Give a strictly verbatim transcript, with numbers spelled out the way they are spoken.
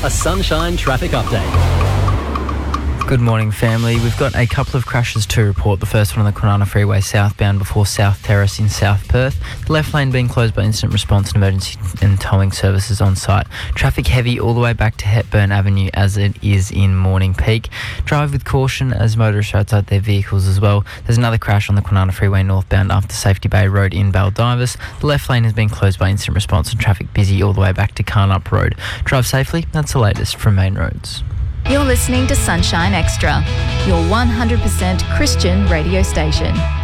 A Sunshine traffic update. Good morning, family. We've got a couple of crashes to report. The first one on the Kwinana Freeway southbound before South Terrace in South Perth. The left lane being closed by incident response and emergency and towing services on site. Traffic heavy all the way back to Hepburn Avenue as it is in morning peak. Drive with caution as motorists are outside their vehicles as well. There's another crash on the Kwinana Freeway northbound after Safety Bay Road in Baldivis. The left lane has been closed by incident response and traffic busy all the way back to Carnup Road. Drive safely. That's the latest from Main Roads. You're listening to Sunshine Extra, your one hundred percent Christian radio station.